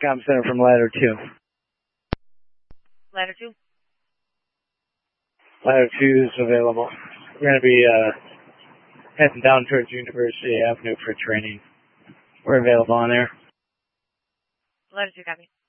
comm center from ladder 2. Ladder 2? Ladder 2 is available. We're going to be heading down towards University Avenue for training. We're available on there. Ladder 2, copy.